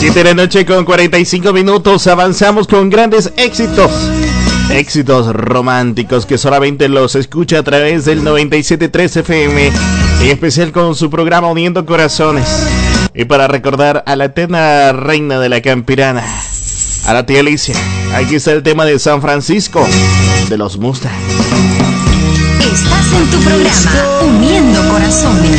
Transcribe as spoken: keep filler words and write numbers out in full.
siete de la noche con cuarenta y cinco minutos. Avanzamos con grandes éxitos. Éxitos románticos que solamente los escucha a través del noventa y siete punto tres F M. En especial con su programa Uniendo Corazones. Y para recordar a la eterna reina de la campirana, a la tía Alicia, aquí está el tema de San Francisco, de los Mustang. Estás en tu programa Uniendo Corazones.